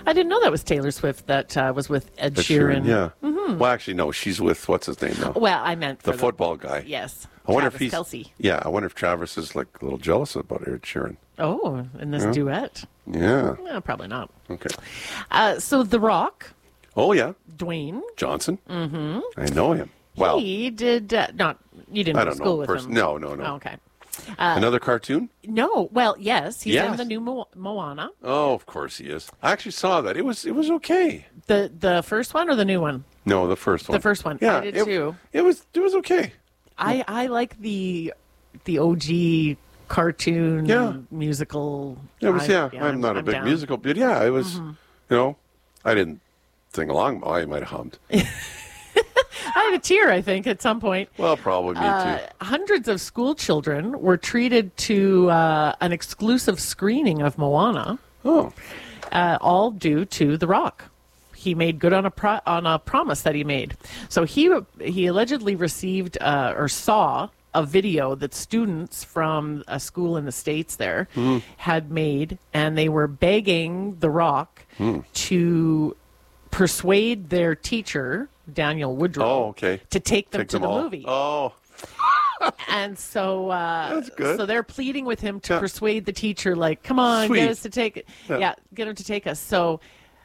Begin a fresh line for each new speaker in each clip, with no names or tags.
I didn't know that was Taylor Swift that was with Ed Sheeran.
Yeah. Mm-hmm. Well, actually, no. She's with, what's his name now?
Well, I meant for
the football guy.
Yes.
I wonder
Travis
if he's
Kelce.
Yeah, I wonder if Travis is like a little jealous about Ed Sheeran.
Oh, in this duet.
Yeah.
Probably not.
Okay.
So The Rock,
Oh yeah,
Dwayne
Johnson. Mm-hmm. I know him. Well,
he did not. You didn't
I
go to
don't
school
know.
with him.
No.
Oh, okay.
Another cartoon?
No. Well, yes, he's
Yes.
in the new Moana.
Oh, of course he is. I actually saw that. It was okay.
The first one or the new one?
No, the first one.
The first one.
Yeah,
I did too.
It was okay.
I like the OG cartoon musical.
It was. I'm not a big
down.
musical, but yeah, it was. I didn't sing along. I might have hummed.
I had a tear, I think, at some point.
Well, probably me too.
Hundreds of school children were treated to an exclusive screening of Moana,
Oh,
all due to The Rock. He made good on a promise that he made. So he allegedly received or saw a video that students from a school in the States there had made, and they were begging The Rock to persuade their teacher, Daniel Woodrow, to take them to the movie.
Oh,
And so,
that's good.
So they're pleading with him to persuade the teacher, like, come on,
Sweet.
get us to take it. Yeah, get him to take us. So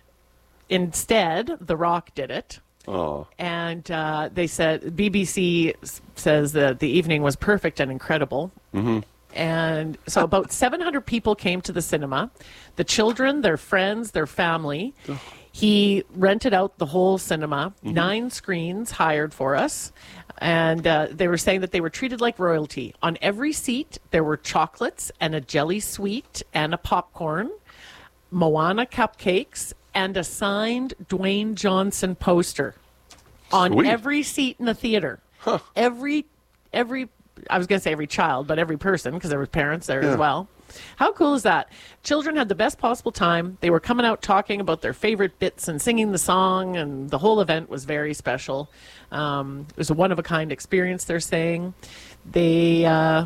instead, The Rock did it.
Oh.
And they said, BBC says that the evening was perfect and incredible. Mm-hmm. And so about 700 people came to the cinema. The children, their friends, their family. He rented out the whole cinema, 9 screens hired for us. And they were saying that they were treated like royalty. On every seat, there were chocolates and a jelly sweet and a popcorn, Moana cupcakes, and a signed Dwayne Johnson poster on
Sweet.
every seat in the theater.
Huh.
Every, I was going to say every child, but every person, because there were parents there as well. How cool is that? Children had the best possible time. They were coming out talking about their favorite bits and singing the song, and the whole event was very special. It was a one-of-a-kind experience, they're saying. The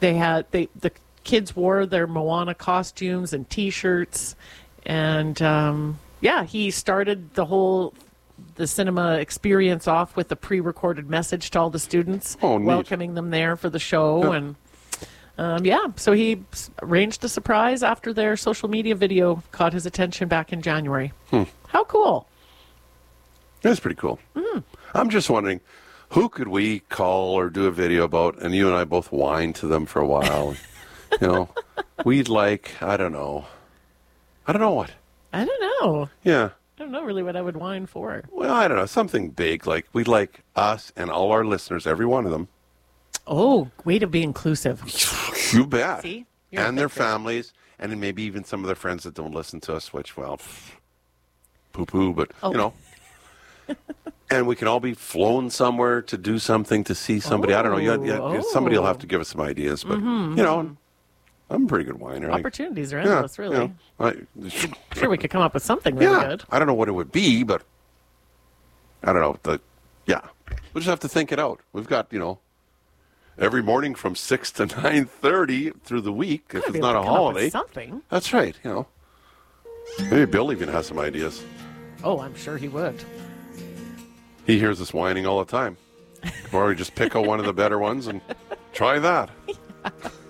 kids wore their Moana costumes and T-shirts, and he started the cinema experience off with a pre-recorded message to all the students, welcoming them there for the show. And so he arranged a surprise after their social media video caught his attention back in January. How cool.
That's pretty cool. I'm just wondering, who could we call or do a video about, and you and I both whine to them for a while? We'd like, I don't know what.
I don't know.
Yeah.
I don't know really what I would whine for.
Well, I don't know. Something big. Like, we'd like us and all our listeners, every one of them.
Oh, way to be inclusive.
You bet.
See?
And their families, and then maybe even some of their friends that don't listen to us, which, well, poo-poo, but, and we can all be flown somewhere to do something, to see somebody. I don't know. Somebody will have to give us some ideas, but, I'm a pretty good whiner.
Opportunities are endless, really. Sure, we could come up with something really good.
I don't know what it would be, but I don't know. We'll just have to think it out. We've got, every morning from 6 to 9:30 through the week, if it's not a holiday.
Something.
That's right, Maybe Bill even has some ideas.
Oh, I'm sure he would.
He hears us whining all the time. Or we just pick out one of the better ones and try that.